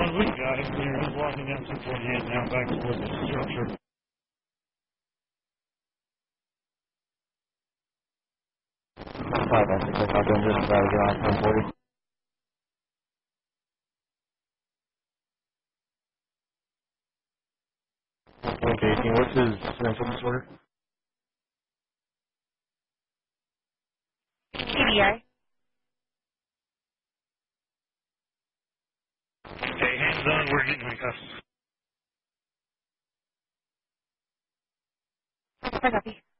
one we got it clear. He's walking down 248 now back towards the structure. 5, I think I've been just about to get on 1040. Okay, 18, what's his mental disorder? TBI. Okay, hands on, we're getting handcuffs. I copy.